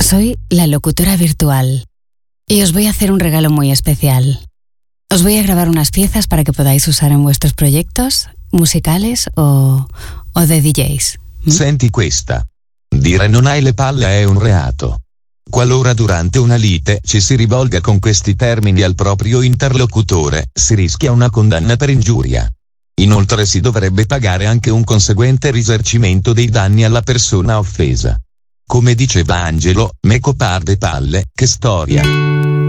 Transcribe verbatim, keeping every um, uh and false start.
Soy la locutora virtual y os voy a hacer un regalo muy especial. Os voy a grabar unas piezas para que podáis usar en vuestros proyectos musicales o, o de D Js. ¿Mm? Senti questa. Dire non hai le palle è un reato. Qualora durante una lite ci si rivolga con questi termini al proprio interlocutore, si rischia una condanna per ingiuria. Inoltre si dovrebbe pagare anche un conseguente risarcimento dei danni alla persona offesa. Come diceva Angelo, me copar de palle, che storia.